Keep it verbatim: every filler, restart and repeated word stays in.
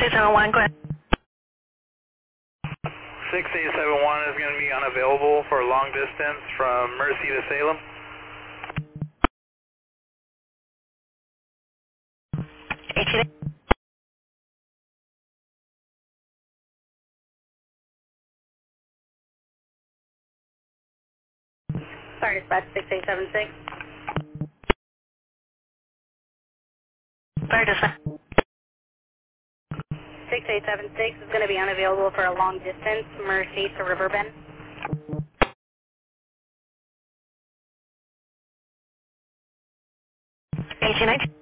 eight seven one, go ahead. six eight seven one is going to be unavailable for long distance from Mercy to Salem. eighteen. Sorry, dispatch six eight seven six. Sorry, dispatch. six eight seven six is going to be unavailable for a long distance, Mercy to Riverbend. eighteen nineteen.